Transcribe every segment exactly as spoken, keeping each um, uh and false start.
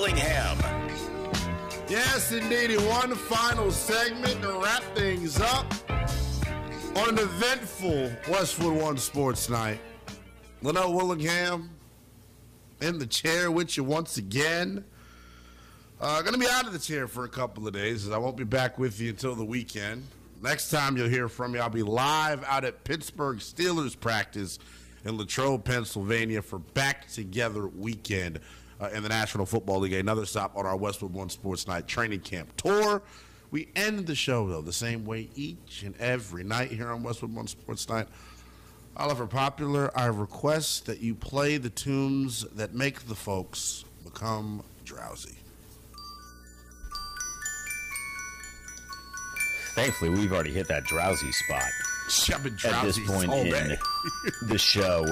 Willingham. Yes, indeed. One final segment to wrap things up on an eventful Westwood One Sports Night. Linnell Willingham in the chair with you once again. Uh, going to be out of the chair for a couple of days, as I won't be back with you until the weekend. Next time you'll hear from me, I'll be live out at Pittsburgh Steelers practice in Latrobe, Pennsylvania for Back Together Weekend uh, in the National Football League. Another stop on our Westwood One Sports Night training camp tour. We end the show, though, the same way each and every night here on Westwood One Sports Night. Oliver Popular, I request that you play the tunes that make the folks become drowsy. Thankfully, we've already hit that drowsy spot. I've been At this drowsy point all in day. the show,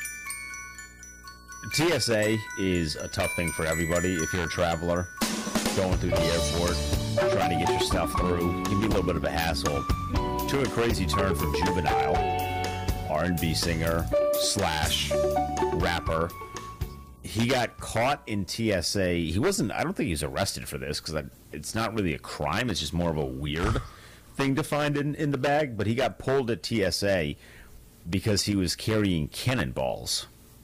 T S A is a tough thing for everybody. If you're a traveler going through the airport, trying to get your stuff through, it can be a little bit of a hassle. To a crazy turn for Juvenile, R and B singer slash rapper. He got caught in T S A. He wasn't, I don't think he was arrested for this because it's not really a crime. It's just more of a weird thing to find in, in the bag. But he got pulled at T S A because he was carrying cannonballs.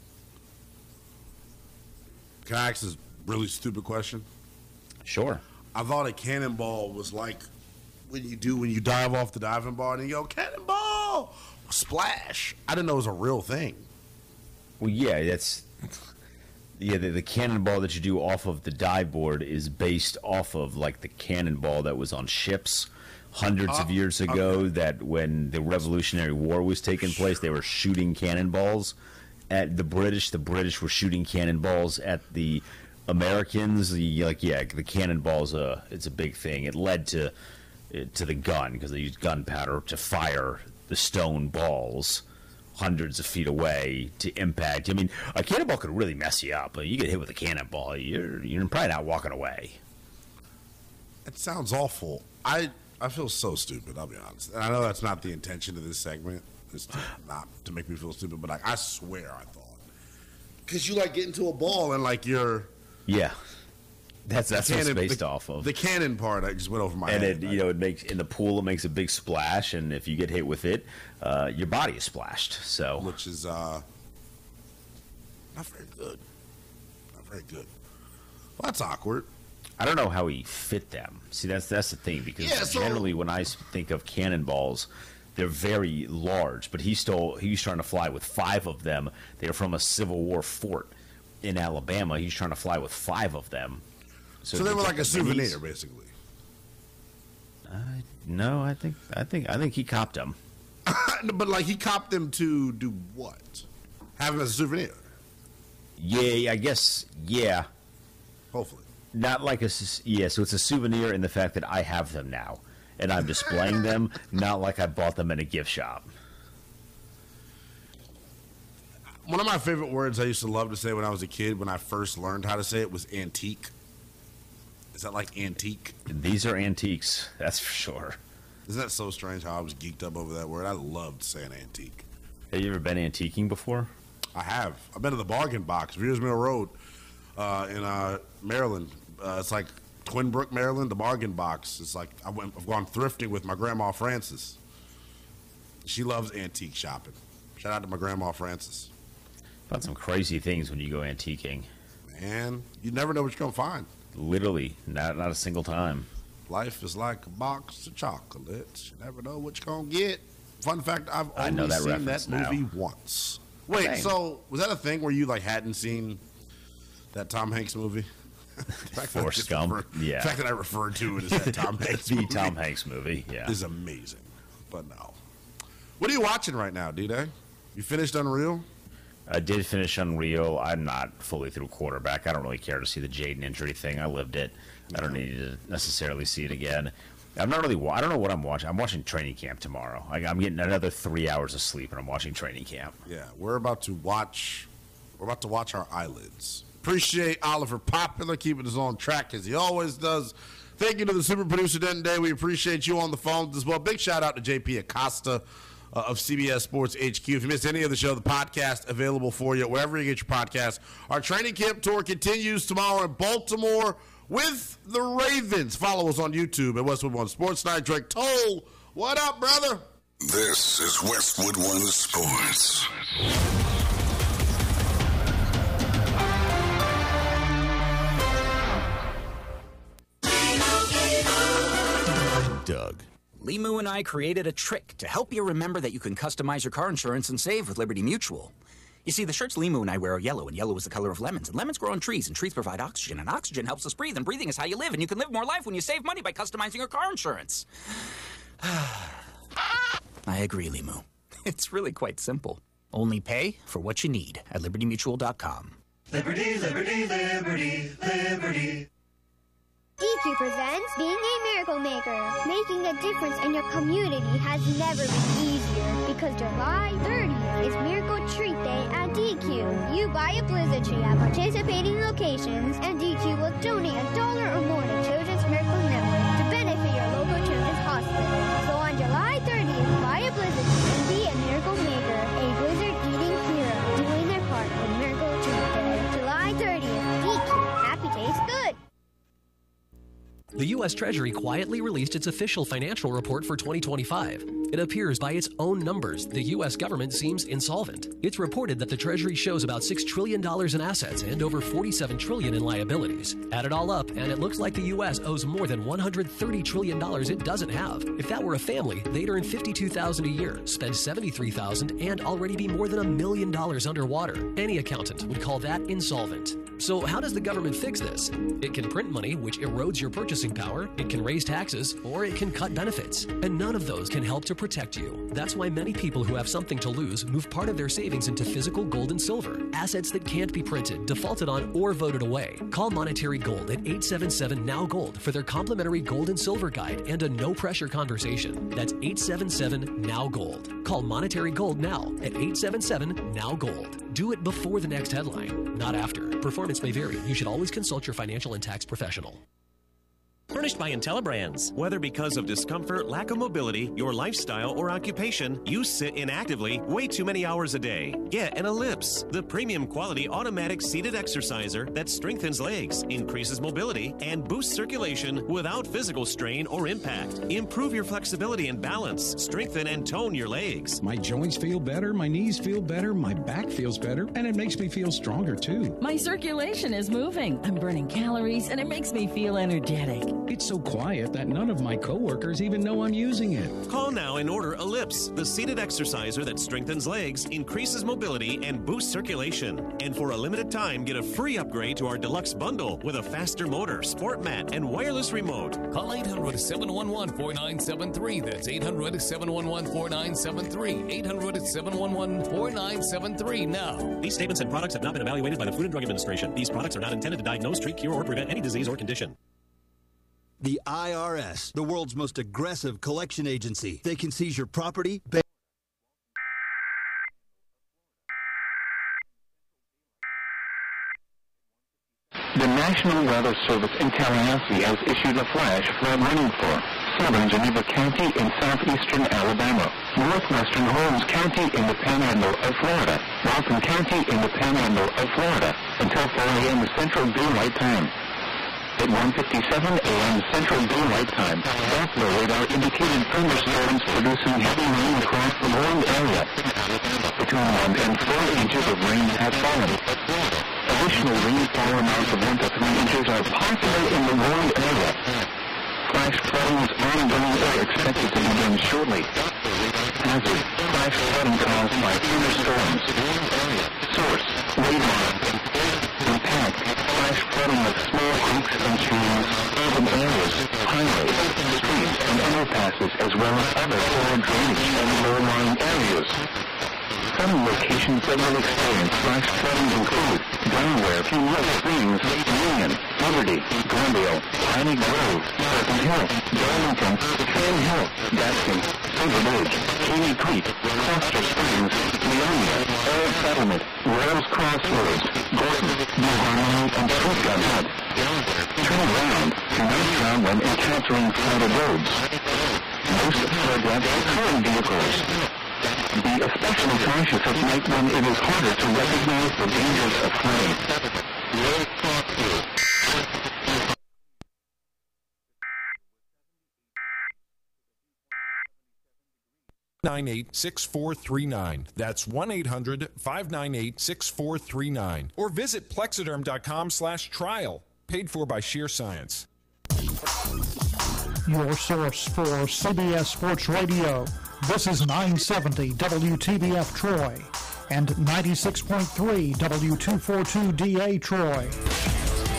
Can I ask this really stupid question? Sure. I thought a cannonball was like what you do when you dive off the diving board and you go, cannonball, splash. I didn't know it was a real thing. Well, yeah, that's... Yeah, the, the cannonball that you do off of the dive board is based off of, like, the cannonball that was on ships hundreds uh, of years ago, okay. That when the Revolutionary War was taking place, they were shooting cannonballs at the British. The British were shooting cannonballs at the Americans. The, like, yeah, the cannonball's a, it's a big thing. It led to, to the gun, because they used gunpowder to fire the stone balls hundreds of feet away to impact. I mean, a cannonball could really mess you up. You get hit with a cannonball, you're you're probably not walking away. It sounds awful. I I feel so stupid, I'll be honest. And I know that's not the intention of this segment. It's to, not to make me feel stupid, but like, I swear I thought. Because you like get into a ball and like you're... Yeah. That's that's cannon, what it's based the, off of. The cannon part, I just went over my and head. And it, you know, it makes in the pool, it makes a big splash, and if you get hit with it, uh, your body is splashed. So, which is uh, not very good. Not very good. Well, that's awkward. I don't know how he fit them. See, that's that's the thing, because yeah, so, generally when I think of cannonballs, they're very large. But he stole. He was trying to fly with five of them. They're from a Civil War fort in Alabama. He's trying to fly with five of them. So, so they were like a souvenir, basically. Uh, no, I think I think I think he copped them. But like he copped them to do what? Have them as a souvenir. Yeah, I guess. Yeah. Hopefully. Not like a yeah. So it's a souvenir in the fact that I have them now, and I'm displaying them. Not like I bought them in a gift shop. One of my favorite words I used to love to say when I was a kid, when I first learned how to say it, was antique. Is that like antique? These are antiques, that's for sure. Isn't that so strange how I was geeked up over that word? I loved saying antique. Have you ever been antiquing before? I have. I've been to the Bargain Box, Rears Mill Road, uh, in uh, Maryland. Uh, it's like Twin Brook, Maryland, the Bargain Box. It's like I went, I've gone thrifting with my grandma Frances. She loves antique shopping. Shout out to my grandma Frances. Found some crazy things when you go antiquing. Man, you never know what you're going to find. Literally, not not a single time. Life is like a box of chocolates. You never know what you're going to get. Fun fact, I've only I know that seen that movie now. once. Wait, Same. So was that a thing where you like hadn't seen that Tom Hanks movie? Forrest Gump, refer, yeah. The fact that I referred to it as that Tom Hanks the movie. Tom Hanks movie, yeah. Is amazing. But no. What are you watching right now, D-Day? You finished Unreal? I did finish Unreal. I'm not fully through quarterback. I don't really care to see the Jaden injury thing. I lived it. I don't need to necessarily see it again. I'm not really. I don't know what I'm watching. I'm watching Training Camp tomorrow. I, I'm getting another three hours of sleep, and I'm watching Training Camp. Yeah, we're about to watch. We're about to watch our eyelids. Appreciate Oliver Popular keeping us on track as he always does. Thank you to the super producer Denton Day. We appreciate you on the phone as well. Big shout out to J P Acosta. uh, of C B S Sports H Q. If you missed any of the show, the podcast available for you wherever you get your podcasts. Our training camp tour continues tomorrow in Baltimore with the Ravens. Follow us on YouTube at Westwood One Sports Night. Drake Toll, what up, brother? This is Westwood One Sports. Doug. Limu and I created a trick to help you remember that you can customize your car insurance and save with Liberty Mutual. You see, the shirts Limu and I wear are yellow, and yellow is the color of lemons. And lemons grow on trees, and trees provide oxygen, and oxygen helps us breathe, and breathing is how you live, and you can live more life when you save money by customizing your car insurance. I agree, Limu. It's really quite simple. Only pay for what you need at liberty mutual dot com. Liberty, liberty, liberty, liberty. D Q presents Being a Miracle Maker. Making a difference in your community has never been easier because July thirtieth is Miracle Treat Day at D Q. You buy a Blizzard tree at participating locations, and D Q will donate a dollar or more to Children's Miracle Network to benefit your local children's hospital. So on July thirtieth, buy a Blizzard tree and be a Miracle Maker, a blizzard-eating hero doing their part with Miracle Treat Day. July thirtieth, D Q. Happy tastes good. The U S Treasury quietly released its official financial report for twenty twenty-five. It appears by its own numbers, the U S government seems insolvent. It's reported that the Treasury shows about six trillion dollars in assets and over forty-seven trillion dollars in liabilities. Add it all up, and it looks like the U S owes more than one hundred thirty trillion dollars it doesn't have. If that were a family, they'd earn fifty-two thousand dollars a year, spend seventy-three thousand dollars, and already be more than a million dollars underwater. Any accountant would call that insolvent. So how does the government fix this? It can print money, which erodes your purchasing power, it can raise taxes, or it can cut benefits. And none of those can help to protect you. That's why many people who have something to lose move part of their savings into physical gold and silver, assets that can't be printed, defaulted on, or voted away. Call Monetary Gold at eight seven seven, N O W Gold for their complimentary gold and silver guide and a no-pressure conversation. That's eight seven seven, N O W Gold. Call Monetary Gold now at eight seven seven, N O W Gold. Do it before the next headline, not after. Performance may vary. You should always consult your financial and tax professional. Furnished by IntelliBrands. Whether because of discomfort, lack of mobility, your lifestyle, or occupation, you sit inactively way too many hours a day. Get an Ellipse, the premium quality automatic seated exerciser that strengthens legs, increases mobility, and boosts circulation without physical strain or impact. Improve your flexibility and balance, strengthen and tone your legs. My joints feel better, my knees feel better, my back feels better, and it makes me feel stronger too. My circulation is moving. I'm burning calories, and it makes me feel energetic. It's so quiet that none of my coworkers even know I'm using it. Call now and order Ellipse, the seated exerciser that strengthens legs, increases mobility, and boosts circulation. And for a limited time, get a free upgrade to our deluxe bundle with a faster motor, sport mat, and wireless remote. Call eight hundred, seven one one, four nine seven three. That's eight hundred, seven one one, four nine seven three. eight hundred, seven one one, four nine seven three now. These statements and products have not been evaluated by the Food and Drug Administration. These products are not intended to diagnose, treat, cure, or prevent any disease or condition. The I R S, the world's most aggressive collection agency. They can seize your property. Ba- the National Weather Service in Tallahassee has issued a flash flood warning for southern Geneva County in southeastern Alabama, northwestern Holmes County in the Panhandle of Florida, Walton County in the Panhandle of Florida, until four a.m. Central Daylight Time. At one fifty-seven a.m. Central Daylight Time, Doppler radar indicated thunderstorms producing heavy rain across the warned area. Between one and four inches of rain have fallen. Additional rainfall amounts of one to three inches are possible in the warned area. Flash flooding is ongoing or expected to begin shortly. Hazard: flash flooding caused by thunderstorms. Source: radar. Impact: flash flooding of small creeks and streams, urban areas, highways, streets, and underpasses, as well as other poor drainage and low-lying areas. Some locations that will experience flash flooding include Delaware, Pinellas Springs, Union, Liberty, Glendale, Piney Grove, Pleasant Hill, Darlington, Trail Hill, Gaston, Silver Ridge, Caney Creek, Foster Springs, Leonia, Old Settlement, Wells Crossroads, Gordon, New Harmony, and Shotgun Hut. Turn around. Do not travel when encountering flooded roads. Most flood depths occur in vehicles. Be especially cautious at night when it is harder to recognize the dangers of flooding. nine eight six four three nine. That's one eight hundred five nine eight six four three nine. Or visit plexiderm.com slash trial. Paid for by Sheer Science. Your source for C B S Sports Radio. This is nine seventy W T B F Troy and ninety-six point three W two forty-two D A Troy.